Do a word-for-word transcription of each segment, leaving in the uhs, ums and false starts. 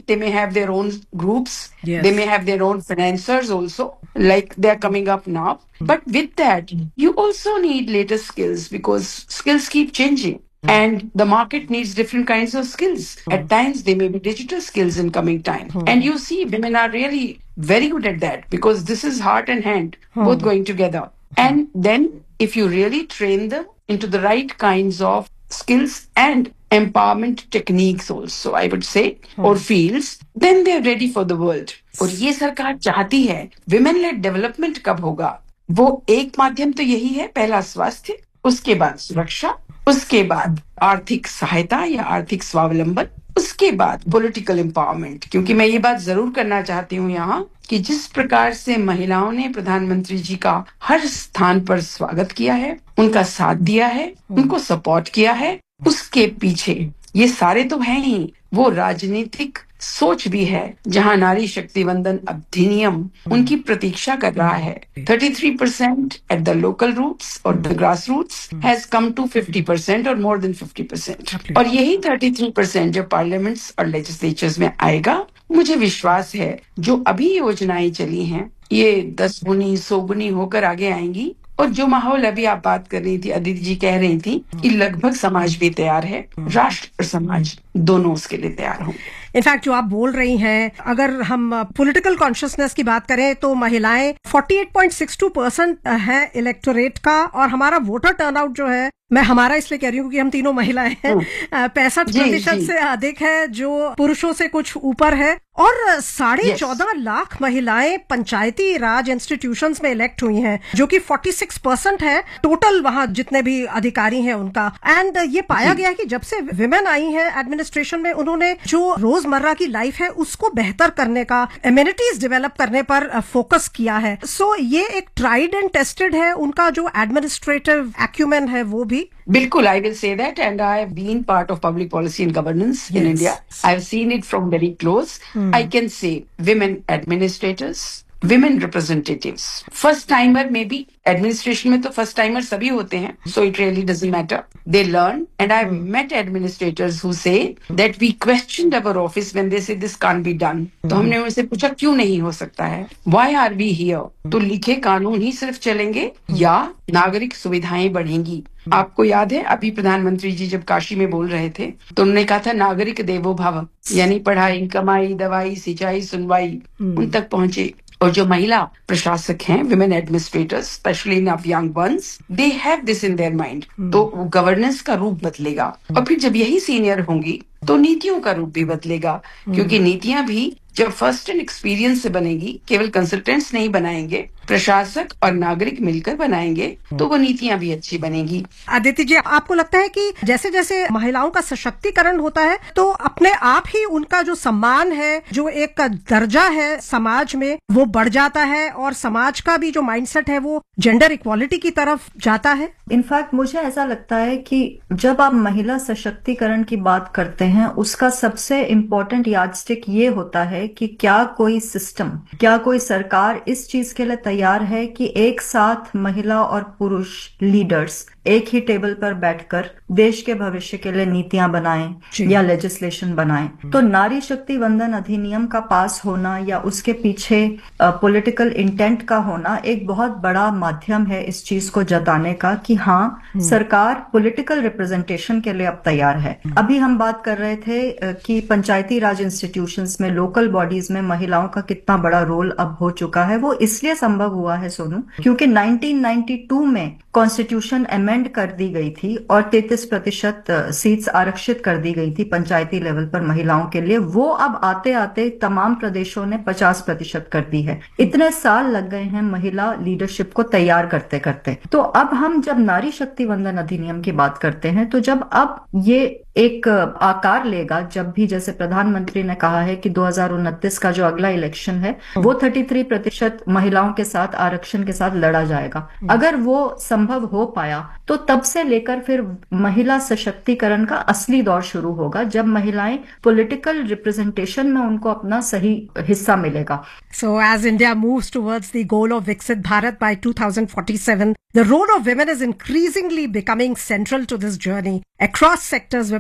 they may have their own groups, Yes. they may have their own financiers also, like they're coming up now. But with that, you also need latest skills because skills keep changing. And the market needs different kinds of skills. At times, they may be digital skills in coming time. And you see, women are really very good at that because this is heart and hand, both going together. And then, if you really train them into the right kinds of skills and empowerment techniques also, I would say, or fields, then they're ready for the world. और ये सरकार चाहती है, women led development कब होगा? वो एक माध्यम तो यही है, पहला स्वास्थ्य, उसके बाद सुरक्षा, उसके बाद आर्थिक सहायता या आर्थिक स्वावलंबन, उसके बाद पॉलिटिकल एम्पावरमेंट. क्योंकि मैं ये बात जरूर करना चाहती हूँ यहाँ कि जिस प्रकार से महिलाओं ने प्रधानमंत्री जी का हर स्थान पर स्वागत किया है, उनका साथ दिया है, उनको सपोर्ट किया है, उसके पीछे ये सारे तो हैं ही, वो राजनीतिक सोच भी है जहां नारी शक्ति वंदन अधिनियम उनकी प्रतीक्षा कर रहा है. thirty-three percent at the local roots or the grassroots has come to fifty percent or more than fifty percent. और यही thirty-three percent जब पार्लियामेंट्स और लेजिस्लेचर्स में आएगा, मुझे विश्वास है जो अभी योजनाएं चली हैं ये दस गुनी सौ गुनी होकर आगे आएंगी. और जो माहौल अभी आप बात कर रही थी, अदिति जी कह रही थी कि लगभग समाज भी तैयार है, राष्ट्र और समाज दोनों उसके लिए तैयार होंगे. इनफैक्ट जो आप बोल रही हैं, अगर हम पॉलिटिकल कॉन्शियसनेस की बात करें तो महिलाएं forty-eight point six two percent है इलेक्टोरेट का, और हमारा वोटर टर्नआउट जो है, मैं हमारा इसलिए कह रही हूँ कि हम तीनों महिलाएं हैं, पैंसठ प्रतिशत से अधिक है, जो पुरुषों से कुछ ऊपर है. और साढ़े चौदह लाख महिलाएं पंचायती राज इंस्टीट्यूशंस में इलेक्ट हुई हैं, जो कि forty-six परसेंट है टोटल वहां जितने भी अधिकारी हैं उनका. एंड ये पाया गया कि जब से विमेन आई हैं एडमिनिस्ट्रेशन में, उन्होंने जो रोजमर्रा की लाइफ है उसको बेहतर करने का, एमिनिटीज डेवलप करने पर फोकस किया है. सो so, ये एक ट्राइड एंड टेस्टेड है, उनका जो एडमिनिस्ट्रेटिव एक्यूमेन है वो भी. Bilkul, I will say that, and I have been part of public policy and governance yes. in India. I have seen it from very close. Hmm. I can say women administrators, women representatives, first timer maybe, administration में तो first timer सभी होते हैं, so it really doesn't matter. They learn, and I've hmm. met administrators who say that we questioned our office when they say this can't be done. Hmm. तो हमने उनसे पूछा क्यों नहीं हो सकता है? Why are we here? तो लिखे कानून ही सिर्फ चलेंगे या नागरिक सुविधाएं बढ़ेंगी? आपको याद है अभी प्रधानमंत्री जी जब काशी में बोल रहे थे तो उन्होंने कहा था नागरिक देवो भव, यानी पढ़ाई, कमाई, दवाई, सिंचाई, सुनवाई उन तक पहुंचे. और जो महिला प्रशासक हैं, women administrators, specially in of young ones, they have this in their mind. तो गवर्नेंस का रूप बदलेगा. और फिर जब यही सीनियर होंगी तो नीतियों का रूप भी बदलेगा, क्योंकि नीतियां भी जब फर्स्ट एंड एक्सपीरियंस से बनेगी, केवल कंसल्टेंट्स नहीं बनाएंगे, प्रशासक और नागरिक मिलकर बनाएंगे, तो वो नीतियां भी अच्छी बनेगी. अदिति जी, आपको लगता है कि जैसे जैसे महिलाओं का सशक्तिकरण होता है तो अपने आप ही उनका जो सम्मान है, जो एक दर्जा है समाज में, वो बढ़ जाता है और समाज का भी जो माइंडसेट है वो जेंडर इक्वालिटी की तरफ जाता है? इनफैक्ट मुझे ऐसा लगता है कि जब आप महिला सशक्तिकरण की बात करते हैं, उसका सबसे इम्पोर्टेंट यार्डस्टिक ये होता है कि क्या कोई सिस्टम, क्या कोई सरकार इस चीज के लिए तैयार है कि एक साथ महिला और पुरुष लीडर्स एक ही टेबल पर बैठकर देश के भविष्य के लिए नीतियां बनाएं या लेजिस्लेशन बनाएं. तो नारी शक्ति वंदन अधिनियम का पास होना या उसके पीछे पॉलिटिकल इंटेंट का होना एक बहुत बड़ा माध्यम है इस चीज को जताने का कि हाँ, सरकार पॉलिटिकल रिप्रेजेंटेशन के लिए अब तैयार है. अभी हम बात कर रहे थे कि पंचायती राज इंस्टीट्यूशंस में, लोकल बॉडीज में महिलाओं का कितना बड़ा रोल अब हो चुका है. वो इसलिए संभव हुआ है सोनू, क्योंकि नाइनटीन नाइंटी टू में कॉन्स्टिट्यूशन अमेंड कर दी गई थी और तैंतीस प्रतिशत सीट्स आरक्षित कर दी गई थी पंचायती लेवल पर महिलाओं के लिए. वो अब आते आते तमाम प्रदेशों ने पचास प्रतिशत कर दी है. इतने साल लग गए हैं महिला लीडरशिप को तैयार करते करते. तो अब हम जब नारी शक्ति वंदन अधिनियम की बात करते हैं, तो जब अब ये एक आकार लेगा, जब भी जैसे प्रधानमंत्री ने कहा है कि दो हज़ार उनतीस का जो अगला इलेक्शन है वो तैंतीस प्रतिशत महिलाओं के साथ आरक्षण के साथ लड़ा जाएगा. अगर वो संभव हो पाया तो तब से लेकर फिर महिला सशक्तिकरण का असली दौर शुरू होगा, जब महिलाएं पॉलिटिकल रिप्रेजेंटेशन में उनको अपना सही हिस्सा मिलेगा. So as India moves towards the goal of Viksit Bharat by two thousand forty-seven, the role of women is increasingly becoming central to this journey. Across sectors, women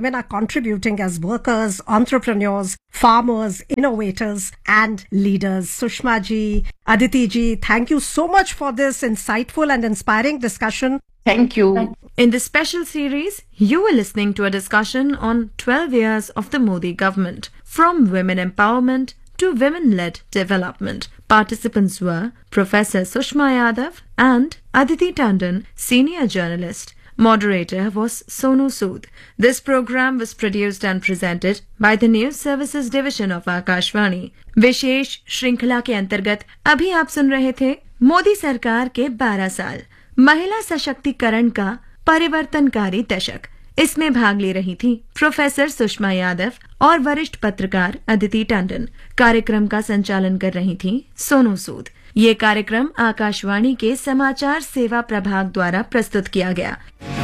women are contributing as workers, entrepreneurs, farmers, innovators, and leaders. Sushma ji, Aditi ji, thank you so much for this insightful and inspiring discussion. Thank you. In this special series, you were listening to a discussion on twelve years of the Modi government, from women empowerment to women-led development. Participants were Professor Sushma Yadav and Aditi Tandon, senior journalist. Moderator was Sonu Sood. This program was produced and presented by the News Services Division of Akashvani. विशेष श्रृंखला के अंतर्गत अभी आप सुन रहे थे मोदी सरकार के बारह साल, महिला सशक्तिकरण का परिवर्तनकारी दशक। इसमें भाग ले रही थी प्रोफेसर सुषमा यादव और वरिष्ठ पत्रकार अदिति टंडन। कार्यक्रम का संचालन कर रही थी सोनू सूद। ये कार्यक्रम आकाशवाणी के समाचार सेवा प्रभाग द्वारा प्रस्तुत किया गया।